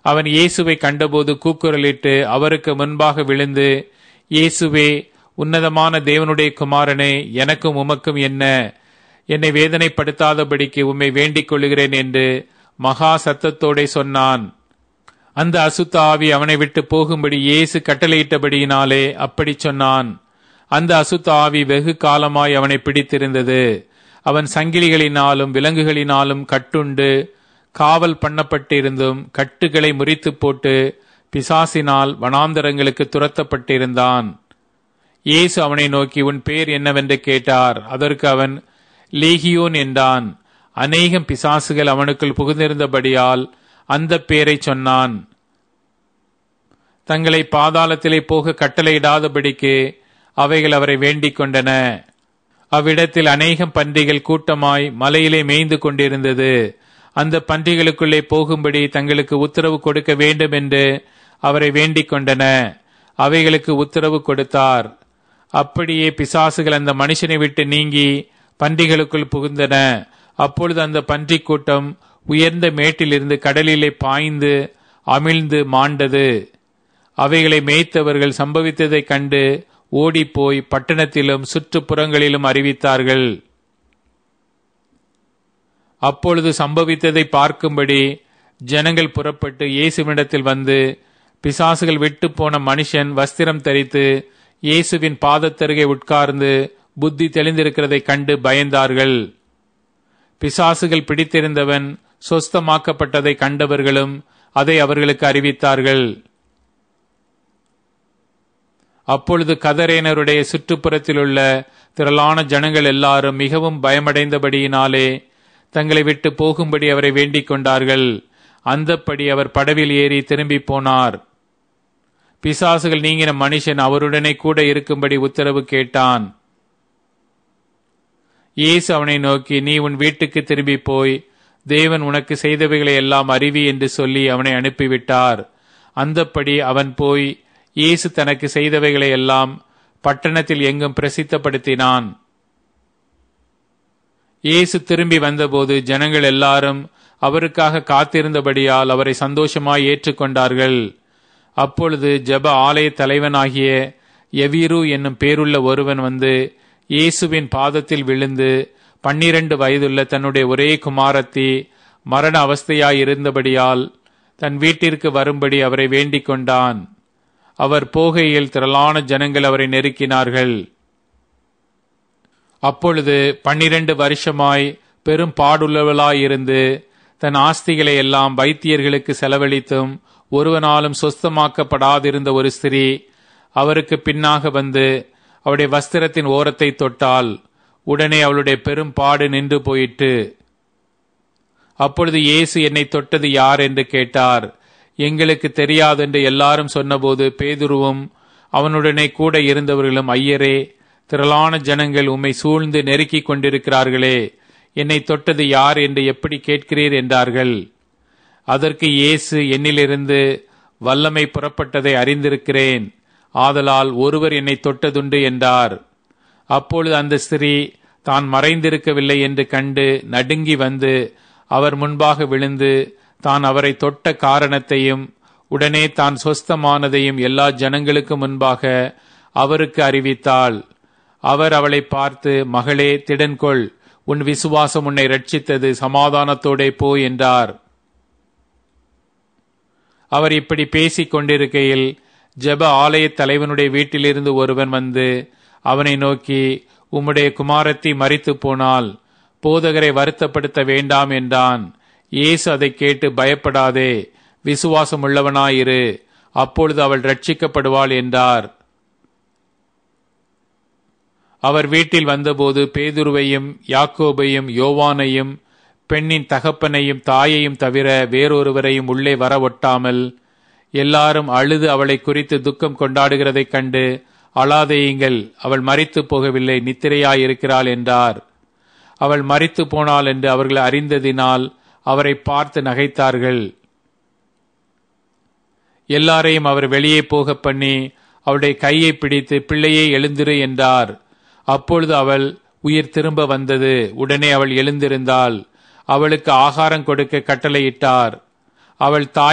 அவன் இயேசுவை கண்டபோது கூக்குரலிட்டு அவருக்கு முன்பாக விழுந்து, இயேசுவே, உன்னதமான தேவனுடைய குமாரனே, எனக்கும் உமக்கும் என்ன? என்னை வேதனைப்படுத்தாதபடிக்கு உம்மை வேண்டிக் கொள்ளுகிறேன் என்று மகா சத்தத்தோடே சொன்னான். அந்த அசுத்த ஆவி அவனை விட்டு போகும்படி இயேசு கட்டளையிட்டபடியினாலே அப்படி சொன்னான். அந்த அசுத்த ஆவி வெகு காலமாய் அவனை பிடித்திருந்தது. அவன் சங்கிலிகளினாலும் விலங்குகளினாலும் கட்டுண்டு காவல் பண்ணப்பட்டிருந்தும் கட்டுகளை முறித்து போட்டு பிசாசினால் வனாந்தரங்களுக்கு துரத்தப்பட்டிருந்தான். இயேசு அவனை நோக்கி, உன் பேர் என்னவென்று கேட்டார். அதற்கு அவன் லேகியோன் என்றான். அநேகம் பிசாசுகள் அவனுக்குள் புகுந்திருந்தபடியால் அந்த பேரை சொன்னான். தங்களை பாதாளத்திலே போக கட்டளையிடாதபடிக்கு அவைகள் அவரை வேண்டிக் கொண்டன. அவ்விடத்தில் அநேகம் பன்றிகள் கூட்டமாய் மலையிலே மேய்ந்து கொண்டிருந்தது. அந்த பன்றிகளுக்குள்ளே போகும்படி தங்களுக்கு உத்தரவு கொடுக்க வேண்டும் என்று அவரை வேண்டிக் கொண்டன. அவைகளுக்கு உத்தரவு கொடுத்தார். அப்படியே பிசாசுகள் அந்த மனுஷனை விட்டு நீங்கி பன்றிகளுக்குள் புகுந்தன. அப்பொழுது அந்த பன்றி கூட்டம் உயர்ந்த மேட்டிலிருந்து கடலிலே பாய்ந்து அமிழ்ந்து மாண்டது. அவைகளை மேய்த்தவர்கள் சம்பவித்ததைக் கண்டு ஓடிப்போய் பட்டணத்திலும் சுற்றுப்புறங்களிலும் அறிவித்தார்கள். அப்பொழுது சம்பவித்ததை பார்க்கும்படி ஜனங்கள் புறப்பட்டு இயேசுவினிடத்தில் வந்து, பிசாசுகள் விட்டு போன மனுஷன் வஸ்திரம் தரித்து இயேசுவின் பாதத்தருகே உட்கார்ந்து புத்தி தெளிந்திருக்கிறதை கண்டு பயந்தார்கள். பிசாசுகள் பிடித்திருந்தவன் சொஸ்தமாக்கப்பட்டதை கண்டவர்களும் அதை அவர்களுக்கு அறிவித்தார்கள். அப்பொழுது கதரேனருடைய சுற்றுப்புறத்திலுள்ள திரளான ஜனங்கள் எல்லாரும் மிகவும் பயமடைந்தபடியினாலே தங்களை விட்டு போகும்படி அவரை வேண்டிக் கொண்டார்கள். அந்தப்படி அவர் படவில் ஏறி திரும்பி போனார். பிசாசுகள் நீங்கின மனுஷன் அவருடனே கூட இருக்கும்படி உத்தரவு கேட்டான். இயேசு அவனை நோக்கி, நீ உன் வீட்டுக்கு திரும்பி போய் தேவன் உனக்கு செய்தவைகளை எல்லாம் அறிவி என்று சொல்லி அவனை அனுப்பிவிட்டார். அந்தப்படி அவன் போய் இயேசு தனக்கு செய்தவைகளை எல்லாம் பட்டணத்தில் எங்கும் பிரசித்தப்படுத்தினான். இயேசு திரும்பி வந்தபோது ஜனங்கள் எல்லாரும் அவருக்காக காத்திருந்தபடியால் அவரை சந்தோஷமாய் ஏற்றுக்கொண்டார்கள். அப்பொழுது ஜெப ஆலய தலைவனாகிய எவீரு என்னும் பேருள்ள ஒருவன் வந்து இயேசுவின் பாதத்தில் விழுந்து 12 வயதுள்ள தன்னுடைய ஒரே குமாரத்தி மரண அவஸ்தையாயிருந்தபடியால் தன் வீட்டிற்கு வரும்படி அவரை வேண்டிக் கொண்டான். அவர் போகையில் திரளான ஜனங்கள் அவரை நெருக்கினார்கள். அப்பொழுது 12 வருஷமாய் பெரும் பாடுள்ளவளாயிருந்து தன் ஆஸ்திகளை எல்லாம் வைத்தியர்களுக்கு செலவழித்தும் ஒருவனாலும் சொஸ்தமாக்கப்படாதிருந்த ஒரு ஸ்திரீ அவருக்கு பின்னாக வந்து அவருடைய வஸ்திரத்தின் ஓரத்தை தொட்டால் உடனே அவளுடைய பெரும் பாடு நின்று போயிற்று. அப்பொழுது இயேசு, என்னை தொட்டது யார் என்று கேட்டார். எங்களுக்கு தெரியாதென்று எல்லாரும் சொன்னபோது பேதுருவும் அவனுடனே கூட இருந்தவர்களும், ஐயரே, திரளான ஜனங்கள் உம்மை சூழ்ந்து நெருக்கிக் கொண்டிருக்கிறார்களே, என்னை தொட்டது யார் என்று எப்படி கேட்கிறீர் என்றார்கள். அதற்கு இயேசு, என்னிலிருந்து வல்லமை புறப்பட்டதை அறிந்திருக்கிறேன், ஆதலால் ஒருவர் என்னை தொட்டதுண்டு என்றார். அப்பொழுது அந்த ஸ்திரீ தான் மறைந்திருக்கவில்லை என்று கண்டு நடுங்கி வந்து அவர் முன்பாக விழுந்து தான் அவரை தொட்ட காரணத்தையும் உடனே தான் சொஸ்தமானதையும் எல்லா ஜனங்களுக்கு முன்பாக அவருக்கு அறிவித்தாள். அவர் அவளை பார்த்து, மகளே, திடன்கொள், உன் விசுவாசம் உன்னை ரட்சித்தது, சமாதானத்தோடே போ என்றார். அவர் இப்படி பேசிக் கொண்டிருக்கையில் ஜெப ஆலய தலைவனுடைய வீட்டிலிருந்து ஒருவன் வந்து அவனை நோக்கி, உம்முடைய குமாரத்தி மரித்து போனால் போதகரை வருத்தப்படுத்த வேண்டாம் என்றான். இயேசு அதை கேட்டு, பயப்படாதே, விசுவாசம் உள்ளவனாயிரு, அப்பொழுது அவள் ரட்சிக்கப்படுவாள் என்றார். அவர் வீட்டில் வந்தபோது பேதுருவையும் யாக்கோபையும் யோவானையும் பெண்ணின் தகப்பனையும் தாயையும் தவிர வேறொருவரையும் உள்ளே வர ஒட்டாமல் எல்லாரும் அழுது அவளை குறித்து துக்கம் கொண்டாடுகிறதைக் கண்டு, அழாதேயுங்கள், அவள் மரித்து போகவில்லை, நித்திரையாயிருக்கிறாள் என்றார். அவள் மரித்து போனாள் என்று அவர்கள் அறிந்ததினால் அவரை பார்த்து நகைத்தார்கள். எல்லாரையும் அவர் வெளியே போக பண்ணி அவளுடைய கையை பிடித்து, பிள்ளையே எழுந்திரு என்றார். அப்பொழுது அவள் உயிர் திரும்ப வந்தது. உடனே அவள் எழுந்திருந்தாள். அவளுக்கு ஆகாரம் கொடுக்க கட்டளையிட்டார். அவள் தாய்